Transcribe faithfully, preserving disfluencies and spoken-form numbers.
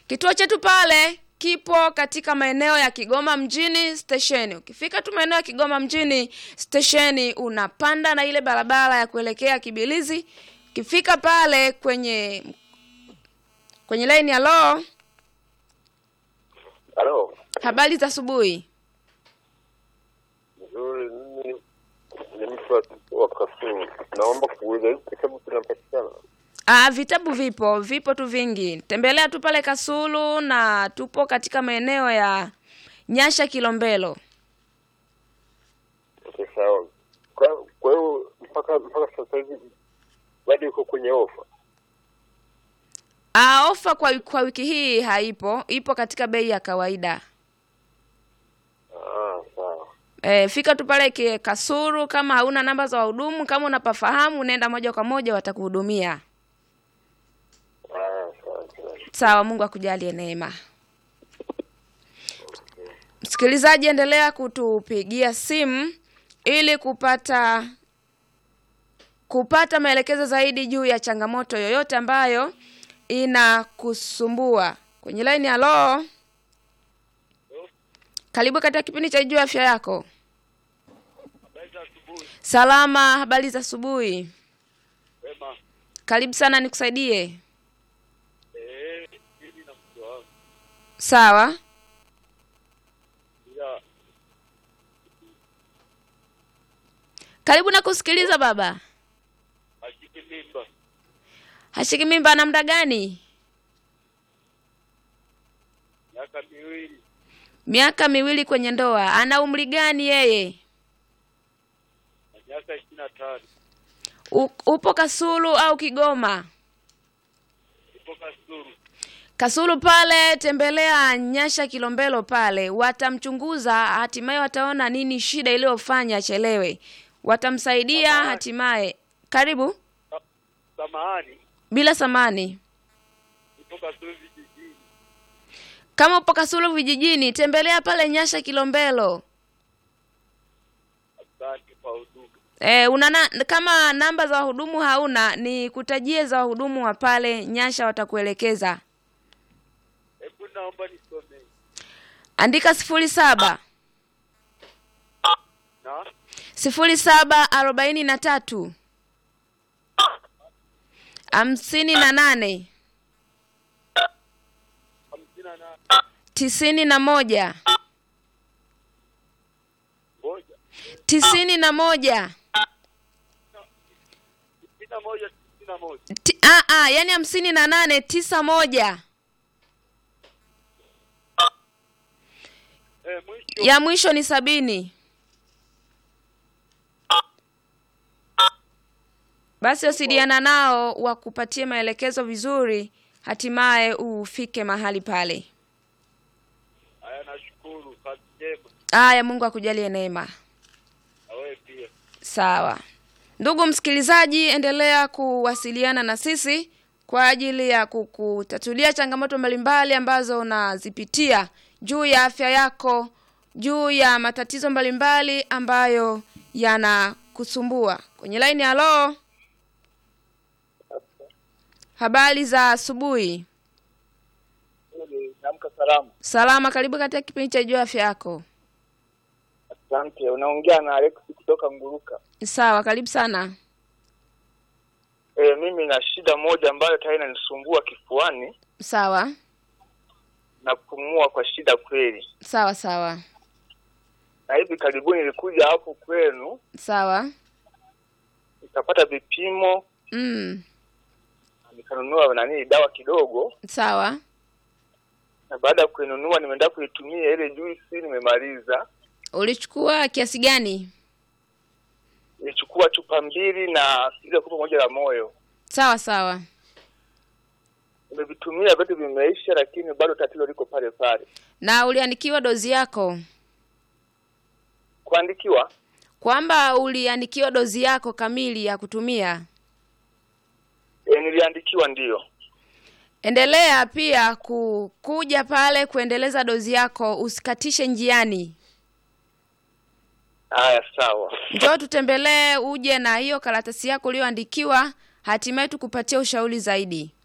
Kituo chetu pale kipo katika maeneo ya Kigoma mjini stesheni. Ukifika tu maeneo ya Kigoma mjini stesheni, unapanda na ile barabara ya kuelekea Kibilizi. Ukifika pale kwenye kwenye line ya lo. Halo. Habari za asubuhi. Nzuri, mimi ni mtu wa Kasulu. Naomba kuuliza hivi kitabu kinapatikana? Ah, vitabu vipo, vipo tu vingi. Tembelea tu pale Kasulu na tupo katika maeneo ya Nyasha Kilombero. Okay, sawa. Kwa kwa hiyo mpaka mpaka sasa hivi bado uko kwenye ofa? Ah, ofa kwa kwa wiki hii haipo, ipo katika bei ya kawaida. Ah, sawa. Eh, fika tu pale Kasulu, kama hauna namba za wahudumu, kama unapafahamu nenda moja kwa moja watakuhudumia. Ah, sawa. Sawa, Mungu akujalie neema. Msikilizaji, endelea kutupigia simu ili kupata kupata maelekezo zaidi juu ya changamoto yoyote ambayo inakusumbua. Kwenye line ya lo. Karibu katika kipindi cha Jua Afya Yako. Habari za asubuhi. Salama, habari za asubuhi. Wema. Karibu sana nikusaidie. Eh, mimi na mtu wangu. Sawa. Ya, Karibu na kusikiliza baba. ashike mimba. Hashiki mimba na muda gani? Miaka miwili. Miaka miwili kwenye ndoa. Ana umri gani yeye? Na miaka ishirini na tano. U, upo Kasulu au Kigoma? Ipo Kasulu. Kasulu pale tembelea Nyasha Kilombero pale. Watamchunguza, hatimaye wataona nini shida iliyofanya achelewe. Watamsaidia Samahani. hatimaye. Karibu. Samahani. Bila samani. Ipo Kasulu vijijini. Kama upo Kasulu vijijini, tembelea pale Nyasha Kilombero. Asante kwa huduma. Eh, unana kama namba za wahudumu hauna, ni kutajie za wahudumu wa pale Nyasha watakuelekeza. Hebu naomba nisome. Andika sifuri saba Na sifuri saba arobaini na tatu hamsini na nane hamsini na nane. tisini na moja Moja. tisini na moja. Sitini na moja. Sitini na moja. Ti, a a yani hamsini na nane tisa moja. Eh, mwisho. Ya mwisho ni sabini. Basi wasiliana nao wakupatie maelekezo vizuri, hatimaye ufike mahali pale. Haya, nashukuru. Kazi njema. Aya, Mungu akujalie neema. Na wewe pia. Sawa. Ndugu msikilizaji, endelea kuwasiliana na sisi kwa ajili ya kukutatulia changamoto mbalimbali ambazo unazipitia juu ya afya yako, juu ya matatizo mbalimbali ambayo yanakusumbua. Kwenye line ya lo. Habari za asubuhi. Namka salamu. Salama, karibu katika kipindi cha Jua Afya Yako. Asante, unaongea na Alex kutoka Nguruka. Sawa, karibu sana. E, mimi na shida moja ambayo tayari inanisumbua kifuani Sawa. na kupumua kwa shida kweli. Sawa sawa. Na hivi karibuni nilikuja hapo kwenu, Sawa. nikapata vipimo, Mm. nikanunua nani dawa kidogo, Sawa. na baada ya kuinunua nimeenda kuitumia ile juice, nimemaliza. Ulichukua kiasi gani? Nilichukua chupa mbili na ile kopo moja la moyo. Sawa sawa. Nimevitumia vitu vimeisha, lakini bado tatizo liko pale pale. Na uliandikiwa dozi yako? Kuandikiwa? Kwamba uliandikiwa dozi yako kamili ya kutumia? E, niliandikiwa ndio. Endelea pia kukuja pale kuendeleza dozi yako, usikatishe njiani. Haya, sawa. Njoo tutembelee uje na hiyo karatasi yako uliyoandikiwa, hatimaye tukupatie ushauri zaidi.